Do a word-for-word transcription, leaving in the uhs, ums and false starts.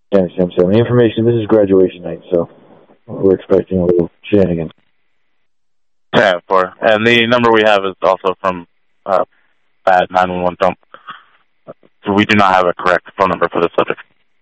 Yeah, Sam. So the information. This is graduation night, so we're expecting a little shenanigans. Yeah, four. And the number we have is also from uh, bad nine one one dump. So we do not have a correct phone number for the subject.